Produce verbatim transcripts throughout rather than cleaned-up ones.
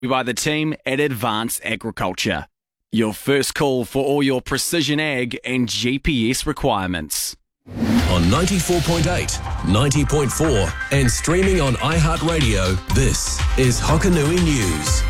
by the team at Advanced Agriculture. Your first call for all your precision ag and G P S requirements. On ninety-four point eight, ninety point four and streaming on iHeartRadio, this is Hokanui News.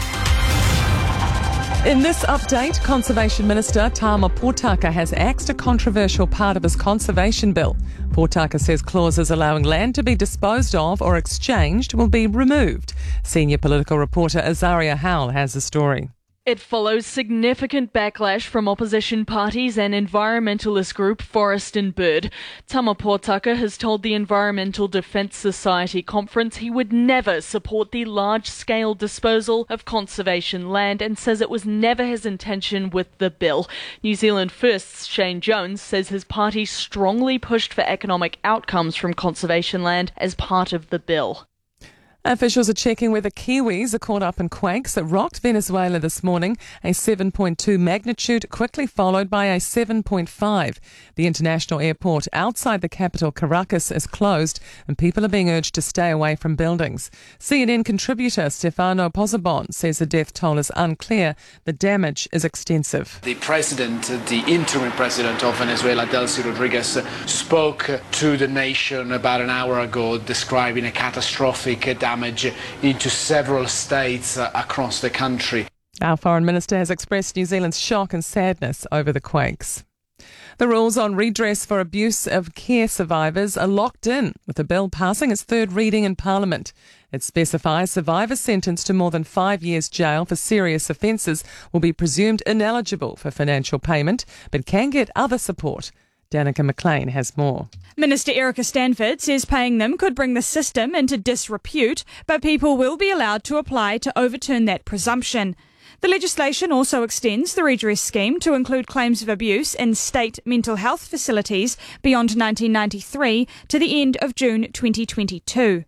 In this update, Conservation Minister Tama Potaka has axed a controversial part of his conservation bill. Potaka says clauses allowing land to be disposed of or exchanged will be removed. Senior political reporter Azaria Howell has the story. It follows significant backlash from opposition parties and environmentalist group Forest and Bird. Tama Potaka has told the Environmental Defence Society conference he would never support the large-scale disposal of conservation land and says it was never his intention with the bill. New Zealand First's Shane Jones says his party strongly pushed for economic outcomes from conservation land as part of the bill. Officials are checking whether Kiwis are caught up in quakes that rocked Venezuela this morning. A seven point two magnitude, quickly followed by a seven point five. The international airport outside the capital, Caracas, is closed and people are being urged to stay away from buildings. C N N contributor Stefano Pozzebon says the death toll is unclear. The damage is extensive. The president, the interim president of Venezuela, Delcy Rodriguez, spoke to the nation about an hour ago describing a catastrophic damage damage into several states uh, across the country. Our Foreign Minister has expressed New Zealand's shock and sadness over the quakes. The rules on redress for abuse of care survivors are locked in, with the bill passing its third reading in Parliament. It specifies survivors sentenced to more than five years jail for serious offences will be presumed ineligible for financial payment, but can get other support. Danica McLean has more. Minister Erica Stanford says paying them could bring the system into disrepute, but people will be allowed to apply to overturn that presumption. The legislation also extends the redress scheme to include claims of abuse in state mental health facilities beyond nineteen ninety-three to the end of June twenty twenty-two.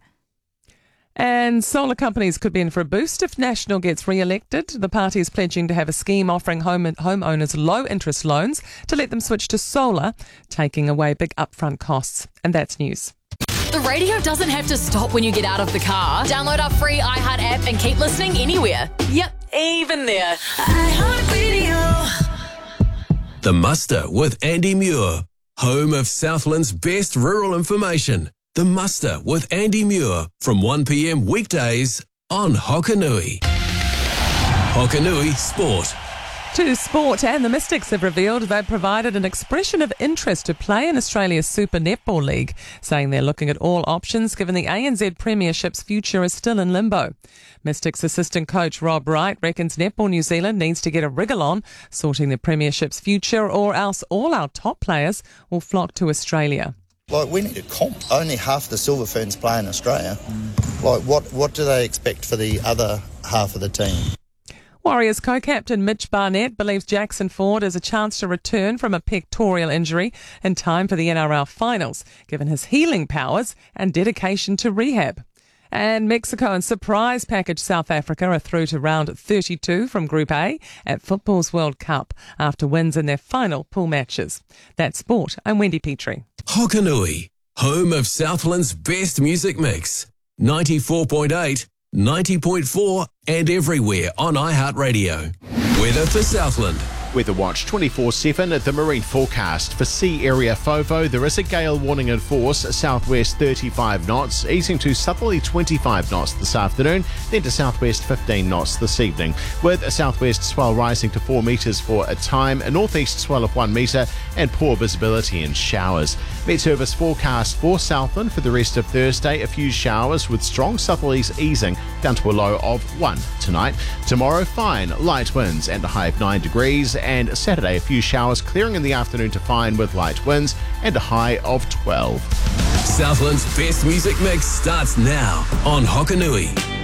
And solar companies could be in for a boost if National gets re-elected. The party is pledging to have a scheme offering home homeowners low-interest loans to let them switch to solar, taking away big upfront costs. And that's news. The radio doesn't have to stop when you get out of the car. Download our free iHeart app and keep listening anywhere. Yep, even there. iHeartRadio. The Muster with Andy Muir, home of Southland's best rural information. The Muster with Andy Muir from one p m weekdays on Hokanui. Hokanui Sport. To sport, and the Mystics have revealed they've provided an expression of interest to play in Australia's Super Netball League, saying they're looking at all options given the A N Z Premiership's future is still in limbo. Mystics assistant coach Rob Wright reckons Netball New Zealand needs to get a wriggle on, sorting the Premiership's future, or else all our top players will flock to Australia. Like, we need a comp. Only half the Silver Ferns play in Australia. Like, what, what do they expect for the other half of the team? Warriors co-captain Mitch Barnett believes Jackson Ford has a chance to return from a pectoral injury in time for the N R L finals, given his healing powers and dedication to rehab. And Mexico and surprise package South Africa are through to round thirty-two from Group A at Football's World Cup after wins in their final pool matches. That's sport. I'm Wendy Petrie. Hokanui, home of Southland's best music mix. ninety-four point eight, ninety point four and everywhere on iHeartRadio. Weather for Southland. Weather Watch twenty-four seven at the marine forecast. For sea area FOVO, there is a gale warning in force, southwest thirty-five knots, easing to southerly twenty-five knots this afternoon, then to southwest fifteen knots this evening, with a southwest swell rising to four metres for a time, a northeast swell of one metre, and poor visibility and showers. Met Service forecast for Southland for the rest of Thursday, a few showers with strong southerlies easing down to a low of one tonight. Tomorrow, fine, light winds and a high of nine degrees. And Saturday, a few showers clearing in the afternoon to fine with light winds and a high of twelve. Southland's best music mix starts now on Hokanui.